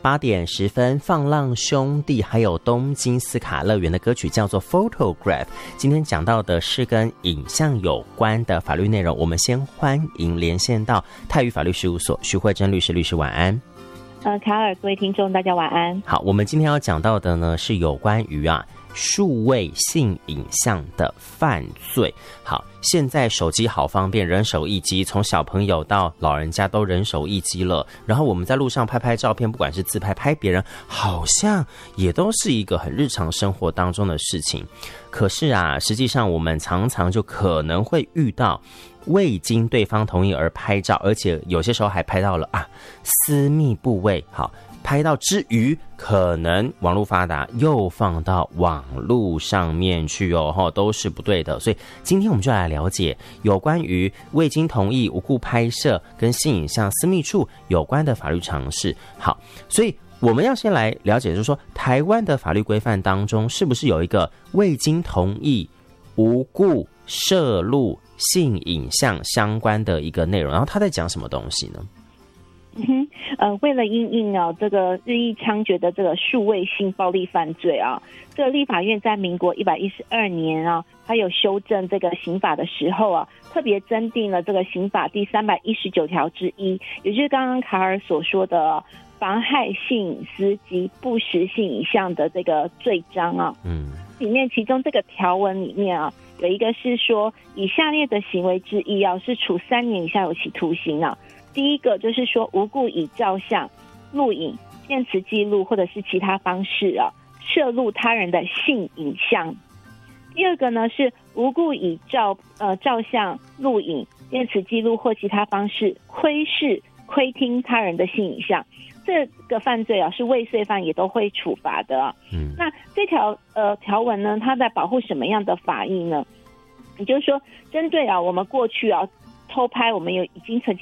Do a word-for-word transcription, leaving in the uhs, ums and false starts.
八点十分，放浪兄弟还有东京斯卡乐园的歌曲叫做 Photograph。 今天讲到的是跟影像有关的法律内容，我们先欢迎连线到泰语法律事务所徐慧珍律师。律师晚安。 呃，卡尔，各位听众大家晚安。 好，我们今天要讲到的呢是有关于啊数位性影像的犯罪。好，现在手机好方便，人手一机，从小朋友到老人家都人手一机了。然后我们在路上拍拍照片，不管是自拍拍别人，好像也都是一个很日常生活当中的事情。可是啊，实际上我们常常就可能会遇到未经对方同意而拍照，而且有些时候还拍到了啊私密部位。好，拍到之余，可能网络发达又放到网络上面去哦，都是不对的。所以今天我们就来了解有关于未经同意无故拍摄跟性影像私密处有关的法律常识。好，所以我们要先来了解，就是说台湾的法律规范当中是不是有一个未经同意无故摄录性影像相关的一个内容，然后他在讲什么东西呢？ 嗯哼，呃，为了因应啊这个日益猖獗的这个数位性暴力犯罪啊，这个立法院在民国一百一十二年啊，它有修正这个刑法的时候啊，特别增订了这个刑法第三百一十九条之一，也就是刚刚卡尔所说的、啊、妨害性隐私及不实性影像的这个罪章啊。嗯，里面其中这个条文里面啊，有一个是说，以下列的行为之一啊，是处三年以下有期徒刑啊。第一个就是说，无故以照相、录影、电磁记录或者是其他方式啊，摄录他人的性影像。第二个呢是无故以照呃照相、录影、电磁记录或其他方式窥视、窥听他人的性影像。这个犯罪啊，是未遂犯也都会处罚的、啊。嗯，那这条呃条文呢，它在保护什么样的法益呢？也就是说，针对啊我们过去啊偷拍，我们有已经曾经